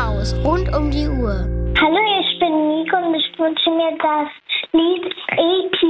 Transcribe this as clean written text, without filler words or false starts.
Haus, rund um die Uhr. Hallo, ich bin Nico und ich wünsche mir das Lied